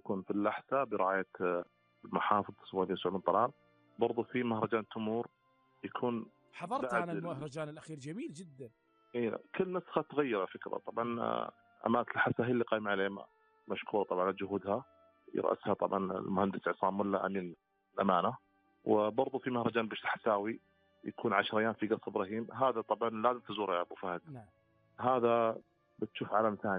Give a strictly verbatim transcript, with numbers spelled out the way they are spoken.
يكون في اللحسة برعاية المحافظ ولي سعود بن طلال. برضو في مهرجان تمور يكون حضرت أنا المهرجان الأخير، جميل جدا. إيه، كل نسخة تغير فكرة. طبعا أمانة الحسا هي اللي قائمة عليه، مشكورة طبعا على جهودها، يرأسها طبعا المهندس عصام ملا أمين الأمانة. وبرضو في مهرجان بشت الحساوي يكون عشر أيام في قصر إبراهيم، هذا طبعا لازم تزوره يا أبو فهد. نعم. هذا بتشوف عالم ثاني.